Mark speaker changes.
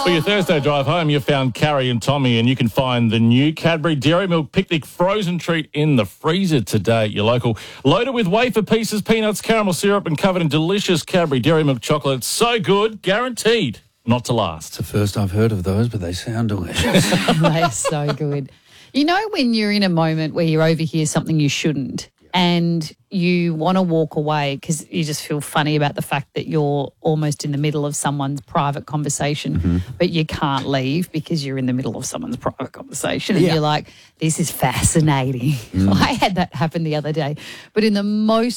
Speaker 1: For your Thursday drive home, you found Carrie and Tommy, and you can find the new Cadbury Dairy Milk Picnic frozen treat in the freezer today at your local. Loaded with wafer pieces, peanuts, caramel syrup, and covered in delicious Cadbury Dairy Milk chocolate. It's so good, guaranteed not to last.
Speaker 2: It's the first I've heard of those, but they sound delicious.
Speaker 3: They're so good. You know when you're in a moment where you overhear something you shouldn't and you want to walk away because you just feel funny about the fact that you're almost in the middle of someone's private conversation, but you can't leave because you're in the middle of someone's private conversation and you're like, this is fascinating. I had that happen the other day, but in the most